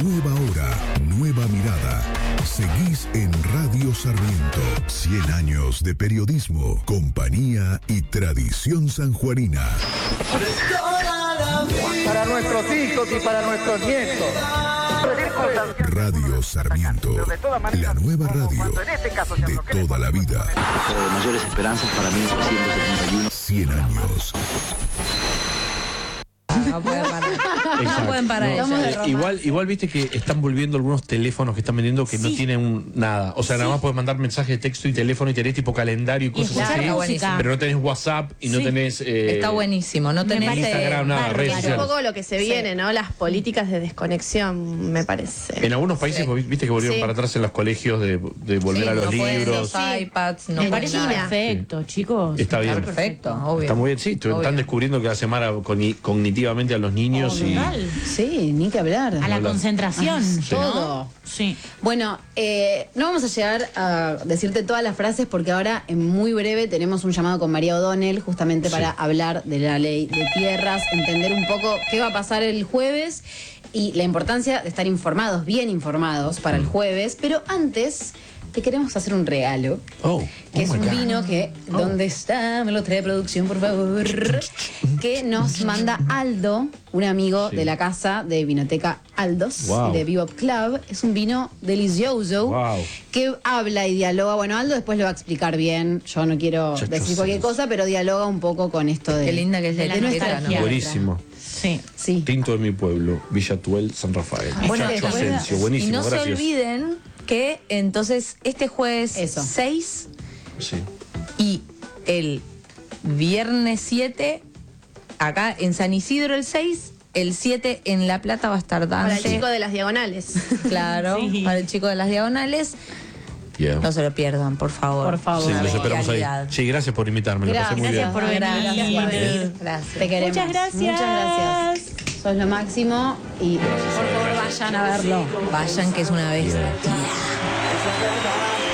Nueva hora, nueva mirada. Seguís en Radio Sarmiento. 100 años de periodismo, compañía y tradición sanjuanina. Para nuestros hijos y para nuestros nietos. Radio Sarmiento, la nueva radio de toda la vida. Mayores esperanzas para 1971. 100 años. No pueden parar. Exacto. No pueden parar ellos. Igual viste que están volviendo algunos teléfonos que están vendiendo que no tienen nada. O sea, nada más puedes mandar mensajes de texto y teléfono y tenés tipo calendario y cosas así. Buenísimo. Pero no tenés WhatsApp y no tenés. Está buenísimo. No tenés Instagram, nada, redes Es un sociales. poco lo que se viene, ¿no? Las políticas de desconexión, me parece. En algunos países viste que volvieron para atrás en los colegios de volver a los libros. Los iPads, no Me pueden parece nada. perfecto, chicos. Está bien. Perfecto, obvio. Está muy bien, sí. Están descubriendo que hace mal cognitivamente a los niños y. Sí, ni que hablar. A la concentración. Todo. Sí. Bueno, no vamos a llegar a decirte todas las frases porque ahora en muy breve tenemos un llamado con María O'Donnell justamente para hablar de la ley de tierras, entender un poco qué va a pasar el jueves y la importancia de estar informados, bien informados para el jueves. Pero antes te queremos hacer un regalo. Que es un vino que, ¿dónde está? Me lo trae producción, por favor. Que nos manda Aldo, un amigo de la casa de Vinoteca Aldos, de Bebop Club. Es un vino delicioso que habla y dialoga. Bueno, Aldo después lo va a explicar bien. Yo no quiero decir cualquier cosa, pero dialoga un poco con esto de. Qué linda que es la nuestra ¿no? Buenísimo. Sí. Tinto de mi pueblo, Villa Tuel, San Rafael. Bueno, Chacho Asensio, buenísimo, y no gracias. se olviden que entonces este jueves 6 y el viernes 7 acá en San Isidro el 6, el 7 en La Plata va a estar Dante. Para el chico de las diagonales. Claro, para el chico de las diagonales. No se lo pierdan, por favor. Por favor. Sí, los esperamos ahí. Calidad. Sí, gracias por invitarme, lo pasé muy bien. Gracias por venir. Gracias. Te queremos. Muchas gracias. Muchas gracias. Sos lo máximo y Por favor, vayan a verlo. Vayan, que es una bestia.